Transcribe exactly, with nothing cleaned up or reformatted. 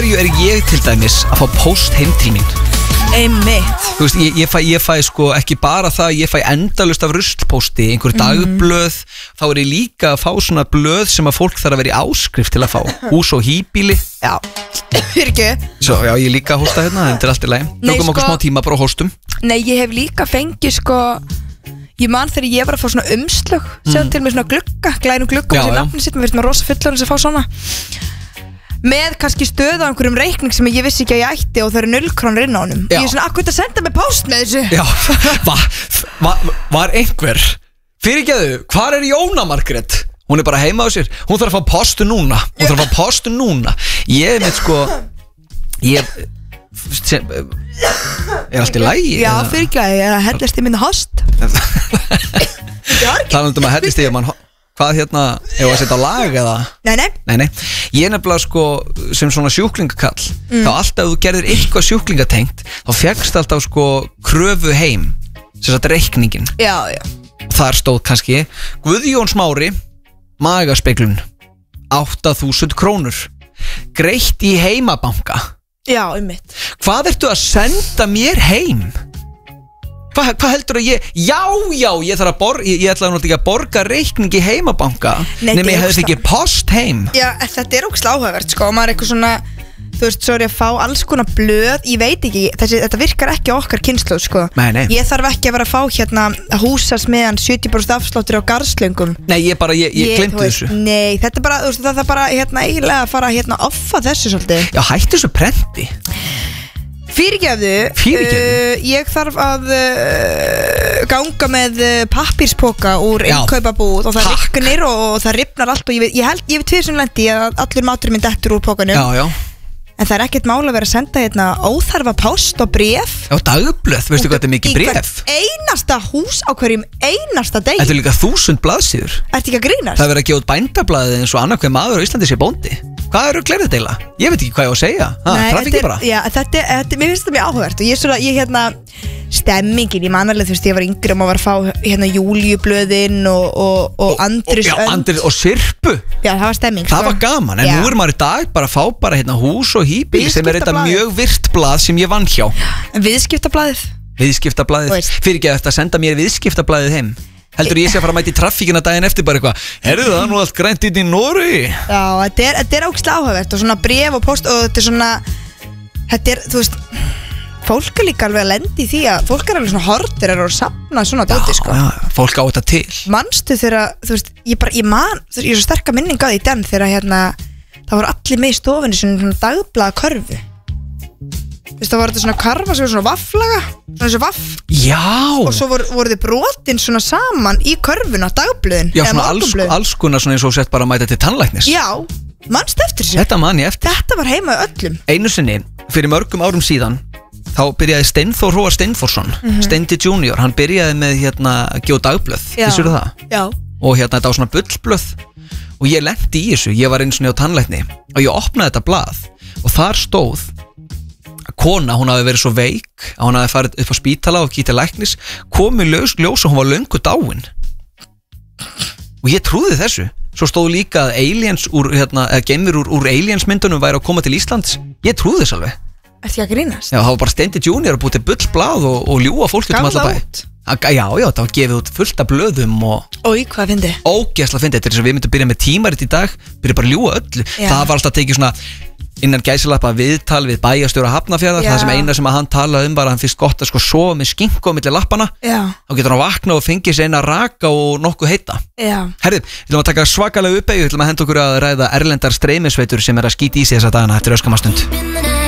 hverju er ég til dæmis að fá post heim til mín? Einmitt. Þú veist, ég, ég, fæ, ég fæ sko ekki bara það, ég fæ endalust af ruslpósti, einhver mm. dagblöð, þá er ég líka að fá svona blöð sem að fólk þarf að vera í áskrift til að fá. Hús og híbýli. Já, fyrir ekki. Svo, já, ég líka að hósta hérna, þetta er allt í lagi. Tókum okkur sko, smá tíma bara á hóstum. Nei, ég hef líka fengið sko, ég man þegar ég var að fá svona umslög, mm. sjá til mig svona glugga, glænum glugga, þessi nafni sitt, mér finnst maður rosa fullorðins að fá svona. Með kannski stöðu á einhverjum reikning sem ég vissi ekki að ég ætti og það eru null krónur inn á honum. Já. Ég er svona, akkur þetta senda mig post með þessu. Já, va, va, var einhver fyrirgeðu, hvar er Jóna Margrét? Hún er bara heima á sér, hún þarf að fá postu núna. Hún þarf að fá postu núna. Ég veit sko, ég sem, er allt í lagi. Já, fyrirgeðu, ég er að hellast í minna host. Talandum að hellast í að mann hvað hérna, hefur að setja á lag eða? Nei, nei. Nei, nei. Ég er nefnilega sko sem svona sjúklingakall, mm. þá alltaf ef þú gerðir eitthvað sjúklingatengt, þá fékkst alltaf sko kröfu heim, sem sagt reikningin. Já, já. Þar stóð kannski Guðjón Smári, magaspeglun, átta þúsund krónur, greitt í heimabanka. Já, einmitt. Hvað ertu að senda mér heim? Hvað hva heldur að ég, já, já, ég þarf að borga, ég, ég ætlaði náttúrulega ekki að borga reikningi heimabanka, nema ég hefði ekki post heim. Já, þetta er ógeðslega áhugavert, sko, og maður er eitthvað svona, þú veist, svo er ég að fá alls konar blöð, ég veit ekki, þessi, þetta virkar ekki á okkar kynslóð, sko. Nei, nei. Ég þarf ekki að vera að fá hérna að húsasmiðan sjötíu prósent afsláttur á garðslöngum. Nei, ég bara, ég, ég glemdi þessu. Nei, þetta er bara, þú veist, það er bara, hérna, eiginlega að fara, hérna, offa þessu svolítið. Já, hættu þessu prenti. Fyrirgefðu, uh, ég þarf að uh, ganga með uh, pappírspoka úr innkaupabúð og það rignir og, og það rifnar allt og ég, ég held, ég veit tvisum lendi að allur maturinn minn dettur úr pokanum. Já, já. En það er ekkert mál að vera að senda hérna óþarfa post og bréf. Já, dagblöð, veistu hvað þetta er mikið bréf? Í hvern einasta hús á hverjum einasta degi. Þetta er líka þúsund blaðsíður. Ertu ekki að grínast? Það er verið að gefa út bændablaðið eins og annað hver maður á Íslandi sé bóndi. Hvað eru glerðið deila? Ég veit ekki hvað ég á að segja. Það er ekki bara. Já, þetta, þetta, mér finnst þetta mjög áhugavert og ég er svona, ég hérna, stemmingin, ég man alveg, þú veist, ég var yngri og maður var að fá hérna Júlíublöðin og, og, og Andris Önd. Já, Andris og Sirpu. Já, það var stemming. Það sko. Var gaman, en já. Nú er maður í dag bara að fá bara hérna hús og híbýli sem er þetta mjög virt blað sem ég vann hjá. En viðskiptablaðið? Viðskiptablaðið. Fyrir ekki eftir að senda mér viðskiptablaðið heim. Heldur ég sé að fara að mæta í traffíkina daginn eftir bara eitthvað, herðu það nú allt grænt inn í Noregi? Já, þetta er, þetta er ógeðslega áhugavert og svona bréf og post og þetta er svona, þetta er, þú veist, fólk er líka alveg að lendi í því að fólk er alveg svona hortir og safna svona dóti, sko. Já, já, fólk á þetta til. Manstu þegar, þú veist, ég bara, ég man, þú veist, ég er svo sterka minning á því í den þegar hérna, það voru allir með í stofunni svona dagblaða körfu. Þú veist, það var þetta svona karfa sem var svona vafflaga, svona þessu vaff. Já. Og svo voru, voru þið brotin svona saman í körfuna, dagblöðin. Já, svona alls, alls konar svona eins og sett bara að mæta til tannlæknis. Já, manstu eftir þessu? Þetta man ég eftir. Þetta var heima í öllum. Einu sinni, fyrir mörgum árum síðan, þá byrjaði Steinþór Hróar Steinþórsson, mm-hmm. Steindi junior, hann byrjaði með hérna að gefa dagblöð. Vissirðu það? Já. Og hérna þetta var svona bullblöð og ég lenti í þessu, ég var einu sinni á tannlækni og ég opnaði þetta blað og þar stóð kona, hún hafi verið svo veik að hún hafi farið upp á spítala og kýtt til læknis, komið ljós, ljós og hún var löngu dáin og ég trúði þessu. Svo stóð líka að aliens úr, hérna, eða geimur úr, úr aliens myndunum væri að koma til Íslands. Ég trúði þess alveg. Ertu ekki að grínast? Já, það var bara Steindi junior að búið til bullblað og, og ljúa fólk út um alltaf bæ. Já, já, það var gefið út fullt af blöðum og Ói, hvað fyndi? Ógeðslega fyndi, þetta er þess að við myndum byrja með tímarit í dag, byrja bara að ljúa öllu. Já. Það var alltaf að tekið svona innan gæsalappa viðtal við bæjarstjóra Hafnarfjarðar, það sem eina sem að hann talaði um var að hann fyrst gott að sko sofa með skinku á milli lappana. Já. Þá getur hann að vakna og fengið sér eina raka og nokkuð heita. Já. Herðið, við ætlum að taka svakalega uppeyju, við ætlum að henda okkur að ræða erlendar streymisveitur sem er að skýta í sig þessa dagana eftir öskamastund.